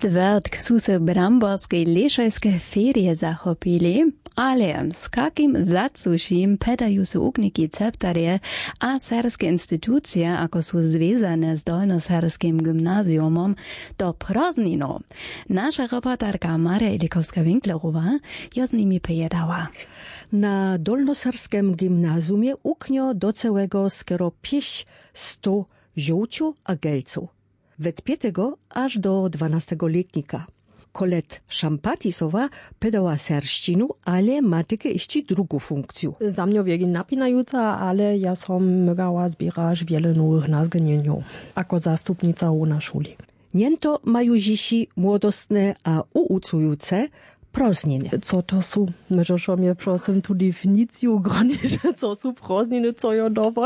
Čtvrtk su se bramborske lešajske ferie zachopili, ale z kakim zacušim pedaju su ukniki ceptarje a serbske institucije, ako su zvezane z dolnoserbskim gymnazjumom, do praznino. Nasza reporterka Marja Ilikowska-Winklerova jo z nimi pojedała. Na dolnoserbskim gimnazjumie uknio do całego skoro 500 żółciu a gelców. Od 5 aż do 12-letnika. Kolet Szampatisowa pedała serszczinu, ale ma tylko jeszcze drugą funkcję. Za mnie wiegi napinajuca, ale ja som mogła zbierać wiele nowych nazgnieniów, jako zastupnica na szuli. Niento mają dziś młodostne a uucujące prazniny. Co to są? Możesz mnie prosim tu definicję granić, co są prazniny, co ja dawaj?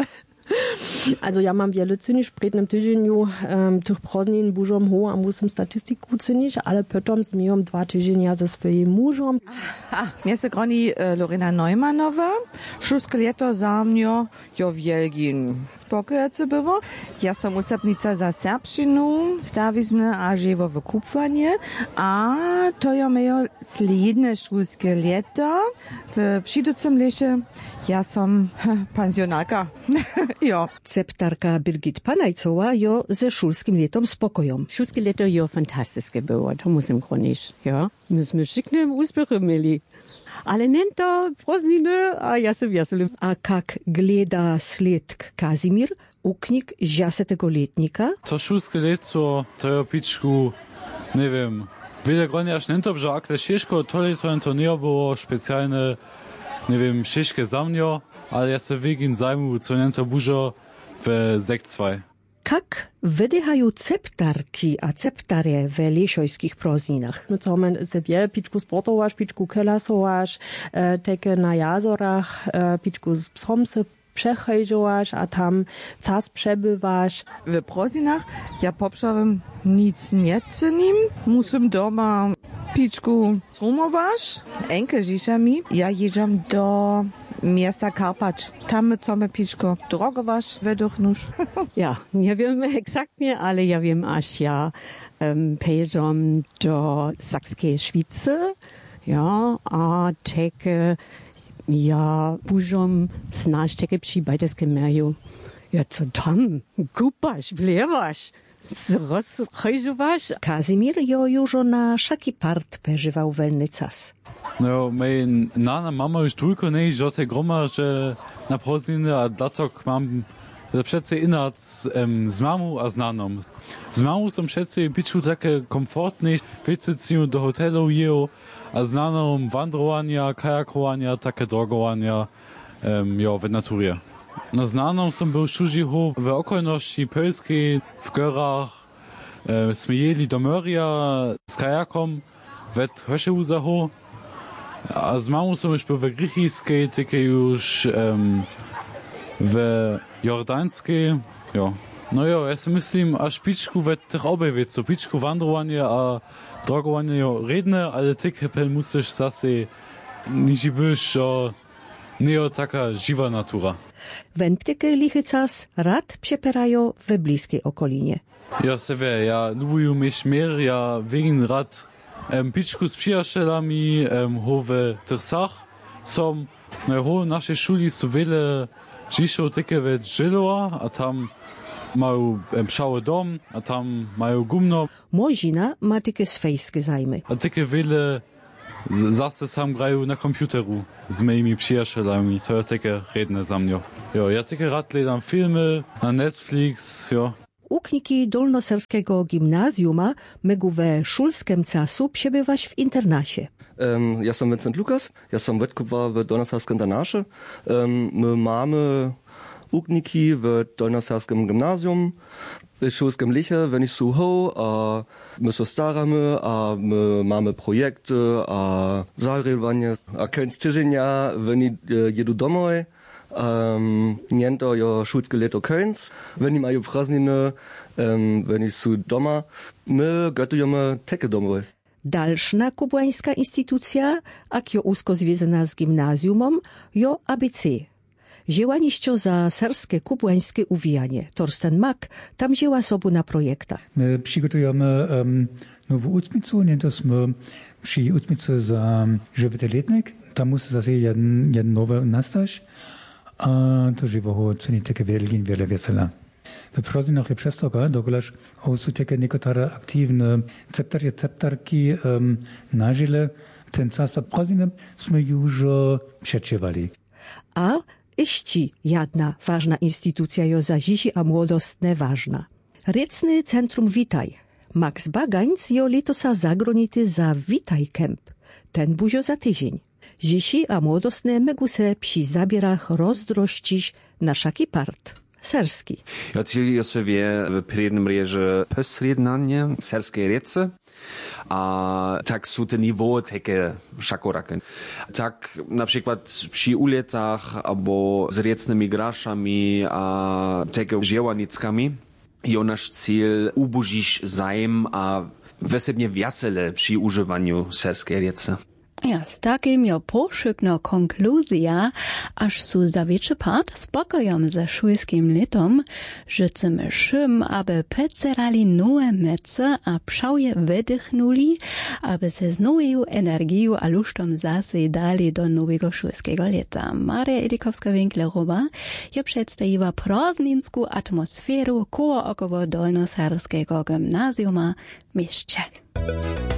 Also ja mam wiele cynisch w prednym tydzieniu tych prazdnin bužom ho a musím statistiku cynisch, ale potom zmijom 2 tydzienia ze swoim mužom. Mnie se groni Lorena Neumannowa, šulske leto za mňo jo Wielgin. Spokojece było. Ja som ucepnica za serbšinu, stavizne a živo v kupvanje, a to jo mejo sledne šulske leto w Pšidocem leše. Ja som pensjonalka. Jo. Ceptarka Birgit Panajcowa jo ze szulskim letom spokojom. Szulskie leto jo fantastiske było, to musím chronić, ja. Myśmy szykne uspěchy mieli. Ale nento prazniny, a ja se veselim. A kak gleda sledk Kazimir, uknik 10-letnika? To szulskie leto, to jo pičku, nie wiem, wiele groniaż nento, że akle šieško, to leto to nie było specjalne, nie wiem, šieške za mňo, ale ja se wegin zajmu, co nento bužo w Sekt 2. Kak wydychają ceptarki a ceptare w lešojskich prazdninach? My co my sobie pičku sportowasz, pičku kelasowasz, teke na jazorach, pičku z psom se przechajżowasz, a tam czas przebywasz. W prazdninach ja poprzałem nic nie cenim, musím doma pičku zrumowasz, enkel żisza mi, ja jeżdżam do miasta Karpacz. Tam chcemy pičko drogowasz według nóż. Ja, nie wiem eksaktnie, ale ja wiem, aż ja pojeżdżam do Sakskiej Szwicy, ja, a teke ja bužom znaš teke przy Bajteskim Merju. Ja, co tam? Kupasz, wlewasz, rozchajżowasz. Kazimir jo już na szaki part przeżywał welny czas. No, mej nana mama już tylko nie iść do tej groma, że na prazdniny, a datok mam przece inat z mamu a z nanom. Z mamu som przece piču takie komfortne, wiecie, do hotelu jeo, a z nanom wandrowania, kajakowania, takie drogowania, jo, w naturze. No z nanom som był szužiho w okolności Polskiej, w Görach, sme jeli do Mörja z kajakom, w Höšehuzaho. A z mamą som już był w Grichijskiej, tylko już w Jordańskiej, jo. No jo, ja si myslím, aż pičku w tych obie wieców, pičku wandrowanie a drogowanie jo redne, ale ty kepel musisz zase niži byś, jo, nie taka żywa natura. Wędtykę lichy czas rad przeperają w bliskiej okolinie. Ja se wie, ja lubię mich mehr, ja wegen rad pičku z przyjacielami, ho w tych sach som, no ho nasze szuli są wiele dziszą takie w Żyloa, a tam mają pszały dom, a tam mają gumno. Mojżina ma takie swejskie zajmy. A takie wiele zase sam grają na komputeru z moimi przyjacielami, to jest takie redne za mnie. Jo, ja takie rad gledam filmy na Netflix, jo. Ukniki dolnoserskiego gimnazjuma mogą we szulskim czasu przebywać w internacie. Ja som Vincent Lukas, ja som wytkuwa w dolnoserskim internacie. My mamy ukniki w dolnoserskim gimnazjum, w szulskim liche, wenn ich so ho, a my so staramy, a my mamy projekty, a zagrywanie, a końc tydzienia, wenn ich jedu domoj, niento jo szulskie leto końc, wenn ich mają prazdniny, wenn ich so doma, my gotujemy teke domoj. Dalszna kubańska instytucja, a jo usko związana z gimnazjumom, jo ABC. Działaniście za serskie kubłańskie uwijanie. Torsten Mak tam wzięła sobu na projektach. My przygotujemy nową ucznicę, nie to my przy ucznicy za żywotoletnik. Tam musi zase jeden nowy nastać, a to żywo ceni takie wiele wesela. W Prozinach je przestroga, dokolaż są takie niektóre aktywne receptarki na żyle. Ten czas Prozinem jsme już przeciwali. A iści jedna ważna instytucja jo za dziś a młodostne ważna. Riecny Centrum Witaj. Max Bagańc jo letosa zagronity za Witaj Camp. Ten buzio za tydzień. Dziś a młodostne megu se przy zabierach rozdrościć na szaki part. Serski. Ja cílí sobie w prednym reže posrednanie serskiej riece, a tak są te niveały takie szakoraky. Tak na przykład przy uletach albo z riecnymi graszami a takie dziełanickami je nasz cel ubożyć zajem a wesebnie wiesele przy używaniu serskiej riece. Ja, z takim jo poszykno konkluzja, aż su za wieczny part spokojom ze szulskim letom, że chcemy szym, aby pecerali nowe mece a pszałje wydychnuli, aby se z nową energią a lusztom zase dali do nowego szulskiego leta. Maria Edikowska-Winklerowa je przedstawiła prozninską atmosferu koło około Dolnoserskiego gimnazjuma w mieście.